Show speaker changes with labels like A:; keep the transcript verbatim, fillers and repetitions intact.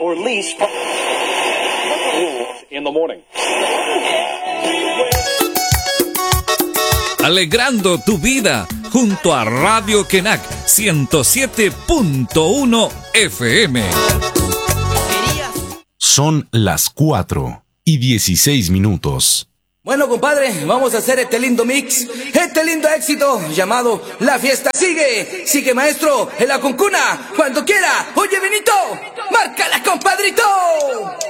A: or lease in the morning.
B: Alegrando tu vida junto a Radio Kenak ciento siete punto uno F M.
C: Son las cuatro y dieciséis minutos.
D: Bueno, compadre, vamos a hacer este lindo mix, este lindo éxito llamado La Fiesta Sigue. Sigue, maestro, en la cuncuna, cuando quiera. Oye, Benito, márcala, compadrito.